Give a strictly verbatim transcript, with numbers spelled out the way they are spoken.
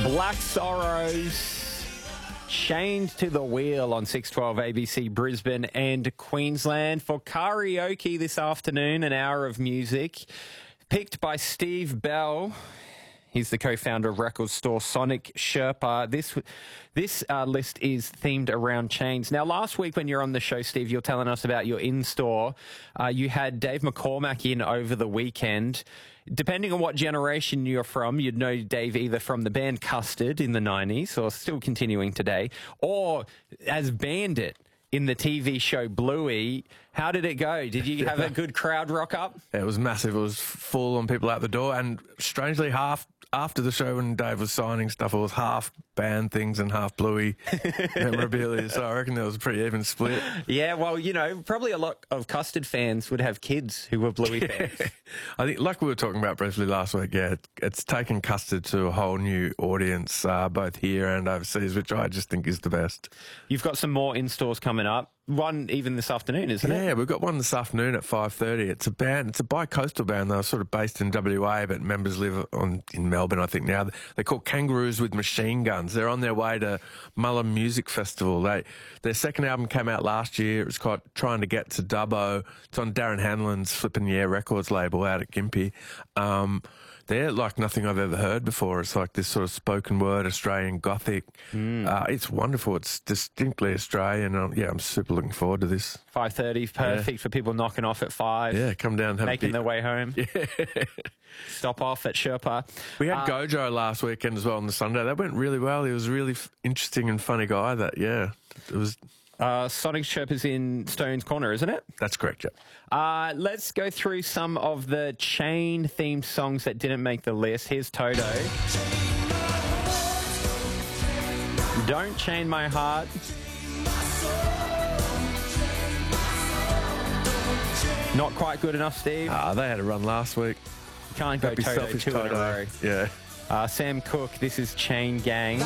Black Sorrows, Chained to the Wheel on six twelve A B C Brisbane and Queensland. For karaoke this afternoon, an hour of music picked by Steve Bell. He's the co-founder of record store Sonic Sherpa. This this uh, list is themed around chains. Now, last week when you're on the show, Steve, you're telling us about your in-store. Uh, you had Dave McCormack in over the weekend. Depending on what generation you're from, you'd know Dave either from the band Custard in the nineties, or still continuing today, or as Bandit in the T V show Bluey. How did it go? Did you have a good crowd rock up? It was massive. It was full on people out the door. And strangely, half after the show when Dave was signing stuff, it was half band things and half Bluey memorabilia. So I reckon there was a pretty even split. Yeah, well, you know, probably a lot of Custard fans would have kids who were Bluey fans. I think, like we were talking about briefly last week, yeah, it, it's taken Custard to a whole new audience, uh, both here and overseas, which I just think is the best. You've got some more in-stores coming up. One even this afternoon, isn't yeah, it? Yeah, we've got one this afternoon at five thirty. It's a band, it's a bi-coastal band. They're sort of based in W A, but members live on in Melbourne, I think, now. They're called Kangaroos with Machine Guns. They're on their way to Mullum Music Festival. They, their second album came out last year. It was called Trying to Get to Dubbo. It's on Darren Hanlon's Flippin' Yeah Records label out at Gympie. Um, they're like nothing I've ever heard before. It's like this sort of spoken word Australian gothic. Mm. Uh, it's wonderful. It's distinctly Australian. Um, yeah, I'm super looking forward to this. five thirty, perfect yeah. for people knocking off at five. Yeah, come down and have making a their way home. Yeah. Stop off at Sherpa. We had uh, Gojo last weekend as well on the Sunday. That went really well. He was a really f- interesting and funny guy. That yeah, it was. Uh, Sonic Sherpa's in Stone's Corner, isn't it? That's correct, yeah. Uh, let's go through some of the chain-themed songs that didn't make the list. Here's Toto. Don't Chain My Heart. Not quite good enough, Steve. Ah, they had a run last week. Can't go Toto two in a row. Yeah. Uh, Sam Cooke, this is Chain Gang.